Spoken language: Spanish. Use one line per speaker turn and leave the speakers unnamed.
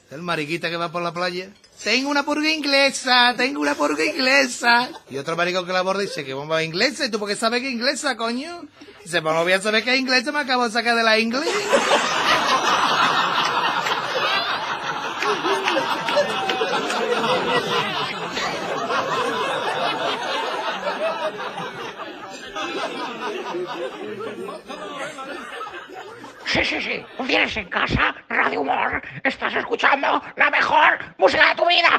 El mariquita que va por la playa. Tengo una purga inglesa, tengo una purga inglesa. Y otro marico que la aborda dice, ¿qué bomba inglesa? ¿Y tú por qué sabes que es inglesa, coño? Dice, pues no voy a saber que es inglesa, me acabo de sacar de la inglés.
Sí. ¿Tienes en casa Radio Humor? Estás escuchando la mejor música de tu vida.